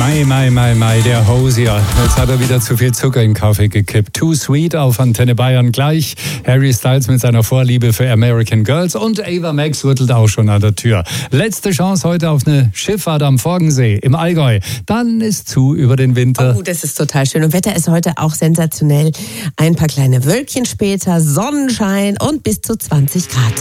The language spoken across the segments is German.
Mai, der Hosier. Jetzt hat er wieder zu viel Zucker in den Kaffee gekippt. Too Sweet auf Antenne Bayern gleich. Harry Styles mit seiner Vorliebe für American Girls und Ava Max rüttelt auch schon an der Tür. Letzte Chance heute auf eine Schifffahrt am Forgensee im Allgäu. Dann ist zu über den Winter. Oh, das ist total schön. Und Wetter ist heute auch sensationell. Ein paar kleine Wölkchen später, Sonnenschein und bis zu 20 Grad.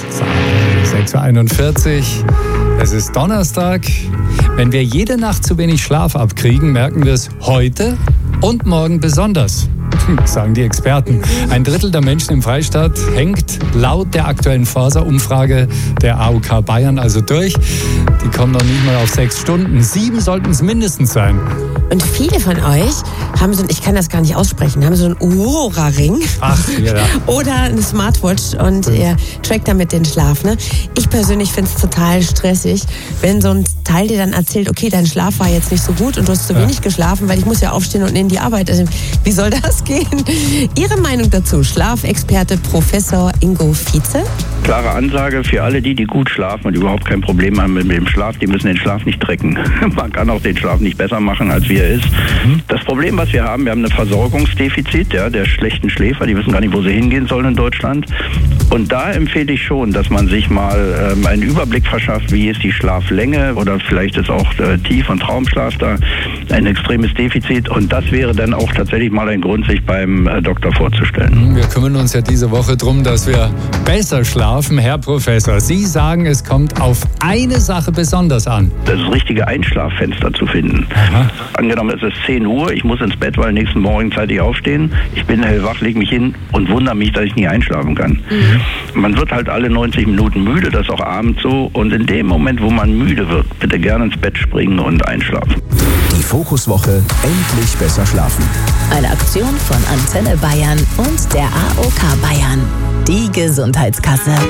6.41 Uhr. Es ist Donnerstag. Wenn wir jede Nacht zu wenig Schlaf abkriegen, merken wir es heute und morgen besonders. Sagen die Experten. Ein Drittel der Menschen im Freistaat hängt laut der aktuellen Forsa-Umfrage der AOK Bayern also durch. Die kommen noch nicht mal auf 6 Stunden. 7 sollten es mindestens sein. Und viele von euch haben so, ich kann das gar nicht aussprechen, haben so einen Oura-Ring. Ach, ja. Oder eine Smartwatch und ihr trackt damit den Schlaf. Ne? Ich persönlich finde es total stressig, wenn so ein Teil dir dann erzählt, okay, dein Schlaf war jetzt nicht so gut und du hast zu wenig geschlafen, weil ich muss ja aufstehen und in die Arbeit. Also, wie soll das gehen? Ihre Meinung dazu, Schlafexperte Professor Ingo Vize? Klare Ansage für alle die gut schlafen und überhaupt kein Problem haben mit dem Schlaf, die müssen den Schlaf nicht tracken. Man kann auch den Schlaf nicht besser machen, als wie er ist. Das Problem, was wir haben ein Versorgungsdefizit der schlechten Schläfer, die wissen gar nicht, wo sie hingehen sollen in Deutschland. Und da empfehle ich schon, dass man sich mal einen Überblick verschafft, wie ist die Schlaflänge oder vielleicht ist auch Tief- und Traumschlaf da ein extremes Defizit. Und das wäre dann auch tatsächlich mal ein Grund, sich beim Doktor vorzustellen. Wir kümmern uns ja diese Woche darum, dass wir besser schlafen. Herr Professor, Sie sagen, es kommt auf eine Sache besonders an. Das richtige Einschlaffenster zu finden. Aha. Angenommen, es ist 10 Uhr, ich muss ins Bett, weil nächsten Morgen zeitig aufstehen. Ich bin hellwach, lege mich hin und wundere mich, dass ich nie einschlafen kann. Man wird halt alle 90 Minuten müde, das ist auch abends so. Und in dem Moment, wo man müde wird, bitte gerne ins Bett springen und einschlafen. Die Fokuswoche endlich besser schlafen. Eine Aktion von Antenne Bayern und der AOK Bayern. Die Gesundheitskasse.